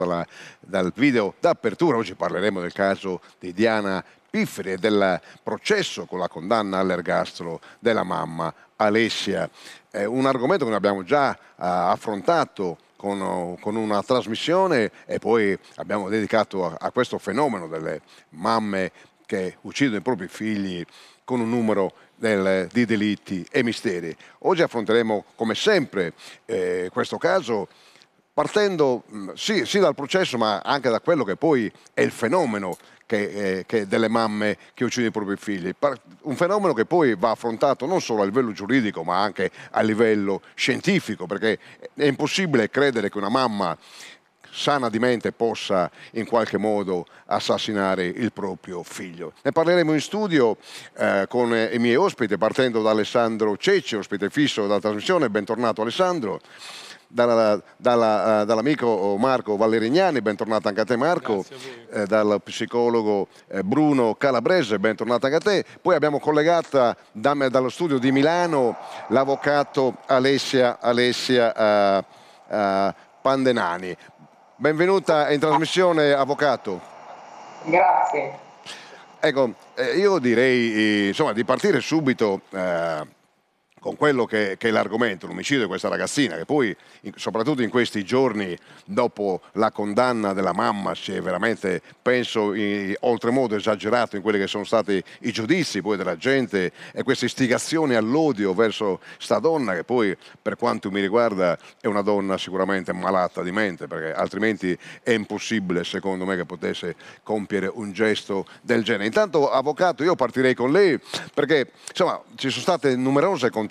dal video d'apertura. Oggi parleremo del caso di Diana Pifferi e del processo con la condanna all'ergastolo della mamma Alessia. È un argomento che noi abbiamo già affrontato con una trasmissione e poi abbiamo dedicato a questo fenomeno delle mamme che uccidono i propri figli con un numero di delitti e misteri. Oggi affronteremo come sempre questo caso partendo sì dal processo ma anche da quello che poi è il fenomeno che delle mamme che uccidono i propri figli. Un fenomeno che poi va affrontato non solo a livello giuridico ma anche a livello scientifico, perché è impossibile credere che una mamma sana di mente possa in qualche modo assassinare il proprio figlio. Ne parleremo in studio con i miei ospiti, partendo da Alessandro Cecci, ospite fisso della trasmissione. Bentornato Alessandro. Dall'amico Marco Valerignani, bentornato anche a te Marco, dal psicologo Bruno Calabrese, bentornato anche a te. Poi abbiamo collegata dallo studio di Milano l'avvocato Alessia Pandenani. Benvenuta in trasmissione, avvocato. Grazie. Ecco, io direi insomma di partire subito con quello che è l'argomento, l'omicidio di questa ragazzina, che poi, soprattutto in questi giorni, dopo la condanna della mamma, si è veramente, penso, oltremodo esagerato in quelli che sono stati i giudizi poi della gente e queste istigazioni all'odio verso sta donna, che poi, per quanto mi riguarda, è una donna sicuramente malata di mente, perché altrimenti è impossibile, secondo me, che potesse compiere un gesto del genere. Intanto, avvocato, io partirei con lei, perché, insomma, ci sono state numerose contestazioni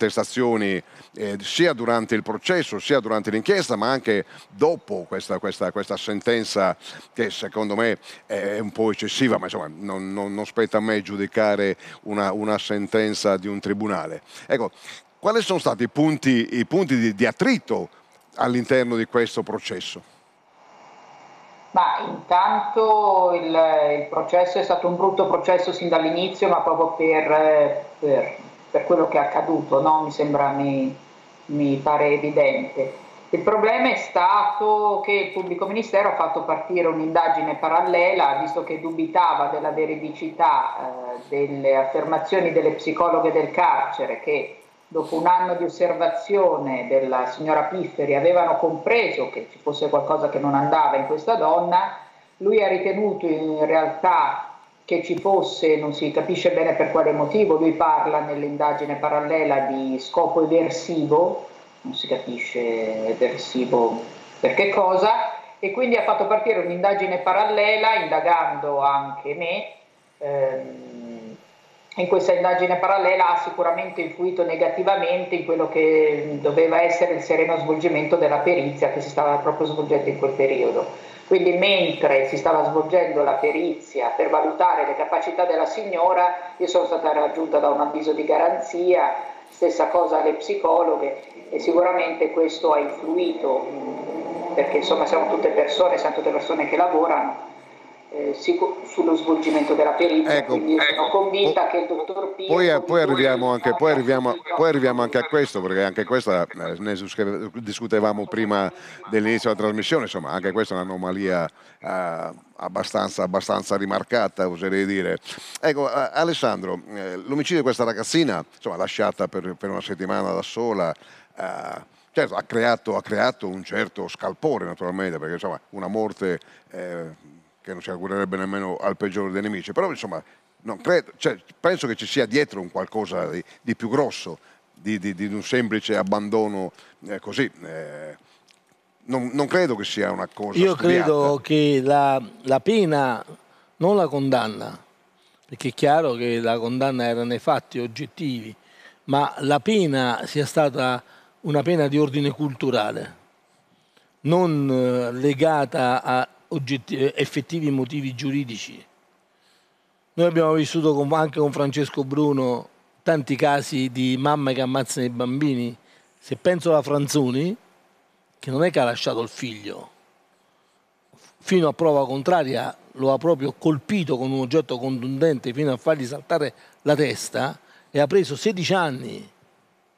sia durante il processo sia durante l'inchiesta ma anche dopo questa sentenza che secondo me è un po' eccessiva, ma insomma non spetta a me giudicare una sentenza di un tribunale. Ecco, quali sono stati i punti di attrito all'interno di questo processo? Ma intanto il processo è stato un brutto processo sin dall'inizio, ma proprio per quello che è accaduto, no? Mi pare evidente. Il problema è stato che il pubblico ministero ha fatto partire un'indagine parallela, visto che dubitava della veridicità delle affermazioni delle psicologhe del carcere che dopo un anno di osservazione della signora Pifferi avevano compreso che ci fosse qualcosa che non andava in questa donna. Lui ha ritenuto in realtà che ci fosse, non si capisce bene per quale motivo, lui parla nell'indagine parallela di scopo eversivo, non si capisce eversivo per che cosa, e quindi ha fatto partire un'indagine parallela indagando anche me. In questa indagine parallela ha sicuramente influito negativamente in quello che doveva essere il sereno svolgimento della perizia che si stava proprio svolgendo in quel periodo. Quindi mentre si stava svolgendo la perizia per valutare le capacità della signora, io sono stata raggiunta da un avviso di garanzia, stessa cosa alle psicologhe, e sicuramente questo ha influito, perché insomma siamo tutte persone che lavorano sullo svolgimento della perizia, ecco, quindi io sono convinta che il dottor Pietro poi arriviamo anche a questo, perché anche questa ne discutevamo prima dell'inizio della trasmissione, insomma anche questa è un'anomalia abbastanza rimarcata, oserei dire. Ecco, Alessandro, l'omicidio di questa ragazzina, insomma, lasciata per una settimana da sola, certo ha creato un certo scalpore naturalmente, perché insomma una morte che non si augurerebbe nemmeno al peggiore dei nemici, però insomma non credo, penso che ci sia dietro un qualcosa di più grosso, di un semplice abbandono così. Non credo che sia una cosa Io studiata. credo che la pena, non la condanna, perché è chiaro che la condanna era nei fatti oggettivi, ma la pena sia stata una pena di ordine culturale, non legata a effettivi motivi giuridici. Noi abbiamo vissuto anche con Francesco Bruno tanti casi di mamme che ammazzano i bambini. Se penso alla Franzoni, che non è che ha lasciato il figlio, fino a prova contraria lo ha proprio colpito con un oggetto contundente fino a fargli saltare la testa, e ha preso 16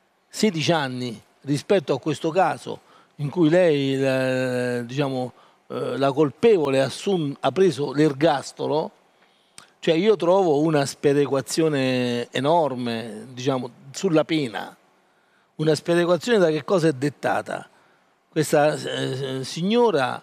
anni rispetto a questo caso in cui lei la colpevole ha preso l'ergastolo, cioè io trovo una sperequazione enorme, diciamo, sulla pena. Una sperequazione da che cosa è dettata? Questa signora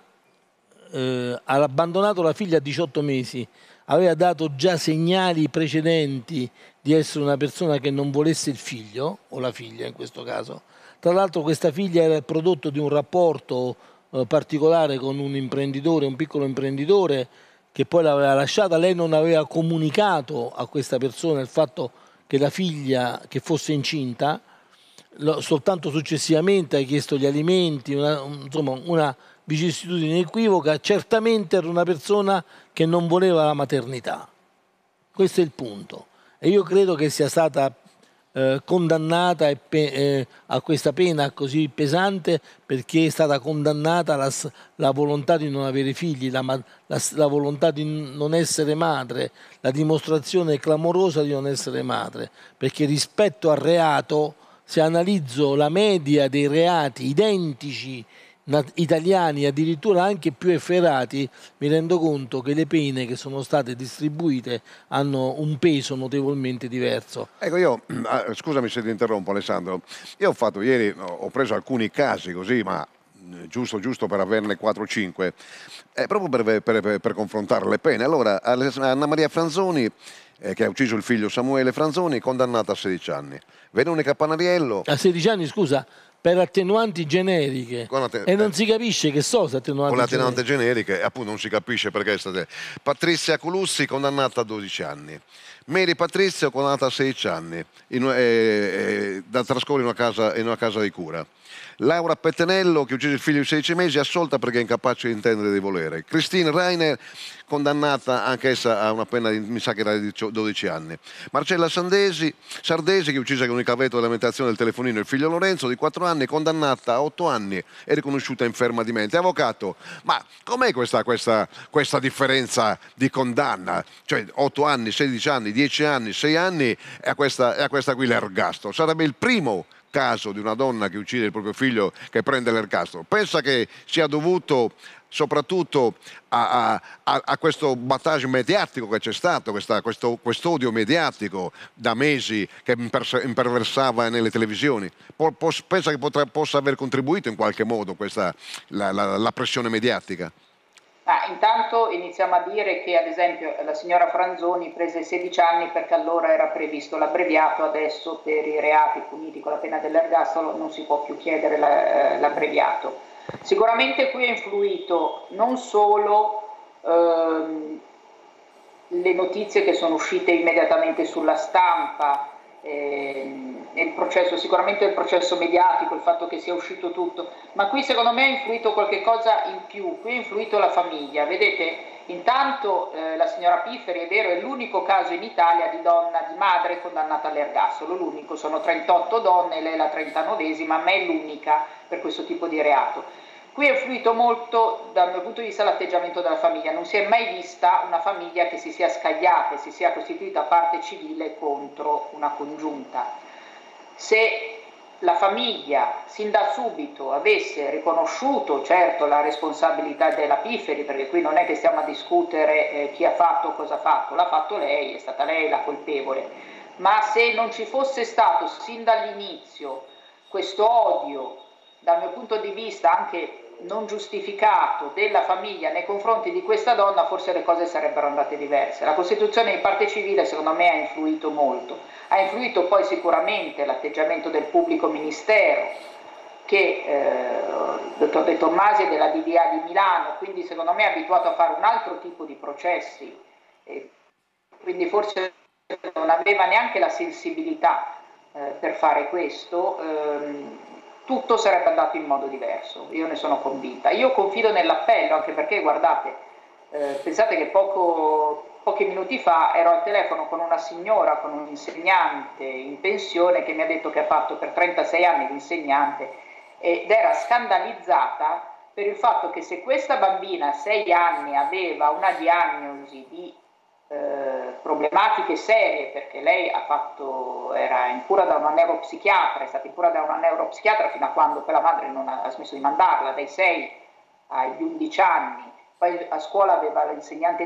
ha abbandonato la figlia a 18 mesi, aveva dato già segnali precedenti di essere una persona che non volesse il figlio, o la figlia in questo caso. Tra l'altro questa figlia era il prodotto di un rapporto particolare con un imprenditore, un piccolo imprenditore, che poi l'aveva lasciata. Lei non aveva comunicato a questa persona il fatto che la figlia che fosse incinta, soltanto successivamente ha chiesto gli alimenti, insomma una vicissitudine equivoca. Certamente era una persona che non voleva la maternità. Questo è il punto. E io credo che sia stata condannata a questa pena così pesante perché è stata condannata la volontà di non avere figli, la volontà di non essere madre, la dimostrazione clamorosa di non essere madre, perché rispetto al reato, se analizzo la media dei reati identici italiani, addirittura anche più efferati, mi rendo conto che le pene che sono state distribuite hanno un peso notevolmente diverso. Ecco, io, scusami se ti interrompo Alessandro, io ho fatto ieri, ho preso alcuni casi così, ma giusto per averne 4-5, proprio per confrontare le pene. Allora, Anna Maria Franzoni, che ha ucciso il figlio Samuele Franzoni, condannata a 16 anni. Veronica Panariello... A 16 anni, scusa? Per attenuanti generiche e non si capisce che sono attenuanti con l'attenuante generiche, appunto non si capisce perché è stata. Patrizia Colussi condannata a 12 anni, Mary Patrizio condannata a 16 anni da trascorrere in una casa di cura. Laura Pettenello, che uccise il figlio di 16 mesi, assolta perché è incapace di intendere e di volere. Christine Reiner, condannata anch'essa a una pena di, mi sa che era di 12 anni. Marcella Sardesi, che uccise con il cavetto dell'alimentazione del telefonino il figlio Lorenzo, di 4 anni, condannata a 8 anni e riconosciuta inferma di mente. Avvocato, ma com'è questa differenza di condanna? Cioè 8 anni, 16 anni, 10 anni, 6 anni e a questa qui l'ergastolo. Sarebbe il primo caso di una donna che uccide il proprio figlio che prende l'ergastolo. Pensa che sia dovuto soprattutto a questo battage mediatico che c'è stato, quest'odio mediatico da mesi che imperversava nelle televisioni. Pensa che possa aver contribuito in qualche modo la pressione mediatica? Intanto iniziamo a dire che ad esempio la signora Franzoni prese 16 anni perché allora era previsto l'abbreviato, adesso per i reati puniti con la pena dell'ergastolo non si può più chiedere l'abbreviato. Sicuramente qui è influito non solo le notizie che sono uscite immediatamente sulla stampa, il processo, sicuramente il processo mediatico, il fatto che sia uscito tutto, ma qui secondo me ha influito qualche cosa in più, qui ha influito la famiglia. Vedete, intanto la signora Pifferi, è vero, è l'unico caso in Italia di donna, di madre condannata all'ergastolo, l'unico, sono 38 donne, lei è la 39esima, ma è l'unica per questo tipo di reato. Qui è influito molto dal mio punto di vista l'atteggiamento della famiglia, non si è mai vista una famiglia che si sia scagliata e si sia costituita parte civile contro una congiunta. Se la famiglia sin da subito avesse riconosciuto certo la responsabilità della Pifferi, perché qui non è che stiamo a discutere chi ha fatto o cosa ha fatto, l'ha fatto lei, è stata lei la colpevole, ma se non ci fosse stato sin dall'inizio questo odio, dal mio punto di vista anche non giustificato, della famiglia nei confronti di questa donna, forse le cose sarebbero andate diverse. La Costituzione di parte civile secondo me ha influito molto, ha influito poi sicuramente l'atteggiamento del pubblico ministero che il dottor De Tommasi è della DDA di Milano, quindi secondo me è abituato a fare un altro tipo di processi, quindi forse non aveva neanche la sensibilità per fare questo. Tutto sarebbe andato in modo diverso, io ne sono convinta. Io confido nell'appello, anche perché guardate, pensate che pochi minuti fa ero al telefono con una signora, con un insegnante in pensione che mi ha detto che ha fatto per 36 anni l'insegnante ed era scandalizzata per il fatto che se questa bambina a 6 anni aveva una diagnosi di problematiche serie, perché lei era in cura da una neuropsichiatra, è stata in cura da una neuropsichiatra fino a quando quella madre non ha smesso di mandarla, dai 6 agli 11 anni, poi a scuola aveva l'insegnante